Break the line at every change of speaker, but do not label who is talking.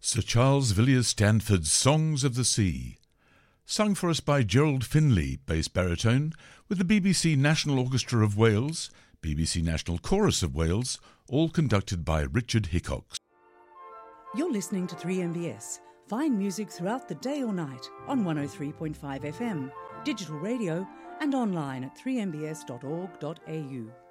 Sir Charles Villiers Stanford's Songs of the Sea, sung for us by Gerald Finlay, bass baritone, with the BBC National Orchestra of Wales, BBC National Chorus of Wales, all conducted by Richard Hickox.
You're listening to 3MBS. Find music throughout the day or night on 103.5 FM, digital radio and online at 3mbs.org.au.